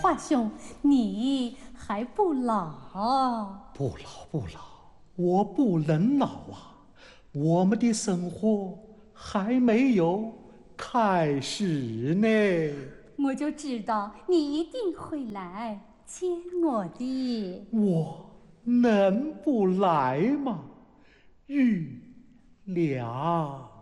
华兄，你还不老？ 不老不老，我不能老啊！我们的生活还没有开始呢。 我就知道你一定会来接我的。 我能不来吗？玉良。